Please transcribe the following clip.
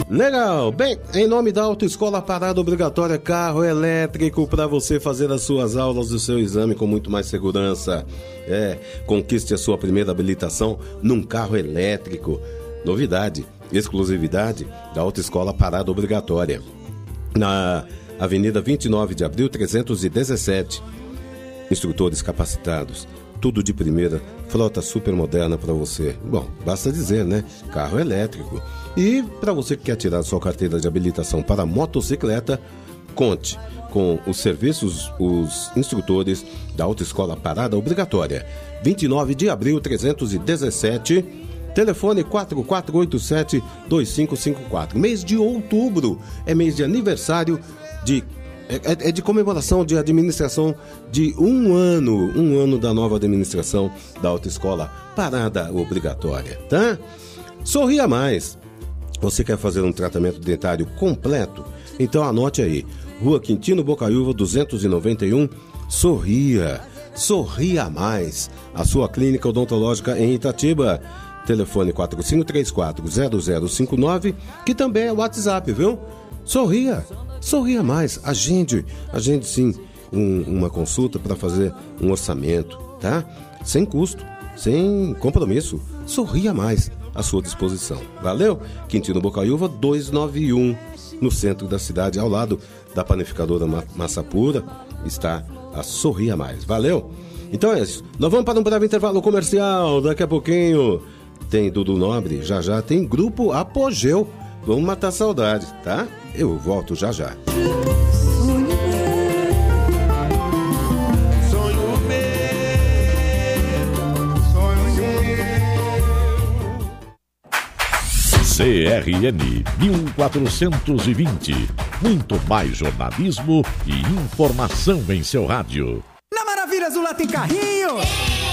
Legal, bem, em nome da Autoescola Parada Obrigatória, carro elétrico para você fazer as suas aulas do seu exame com muito mais segurança. Conquiste a sua primeira habilitação num carro elétrico. Novidade, exclusividade da Autoescola Parada Obrigatória. Na Avenida 29 de Abril, 317. Instrutores capacitados, tudo de primeira, frota super moderna para você. Bom, basta dizer, né? Carro elétrico. E para você que quer tirar sua carteira de habilitação para motocicleta, conte com os serviços, os instrutores da Autoescola Parada Obrigatória. 29 de abril, 317, telefone 4487-2554. Mês de outubro é mês de aniversário de comemoração de administração de um ano da nova administração da Autoescola Parada Obrigatória, tá? Sorria Mais. Você quer fazer um tratamento dentário completo? Então anote aí. Rua Quintino Bocaiúva, 291, Sorria. Sorria Mais. A sua clínica odontológica em Itatiba. Telefone 4534-0059, que também é WhatsApp, viu? Sorria Mais. Agende sim uma consulta para fazer um orçamento, tá? Sem custo, sem compromisso. Sorria Mais, à sua disposição. Valeu? Quintino Bocaiúva 291, no centro da cidade, ao lado da panificadora Massa Pura, está a Sorria Mais. Valeu? Então é isso. Nós vamos para um breve intervalo comercial. Daqui a pouquinho tem Dudu Nobre, já tem Grupo Apogeu. Vamos matar a saudade, tá? Eu volto já. CRN 1420. Muito mais jornalismo e informação em seu rádio. Na Maravilha Azul lá tem carrinho!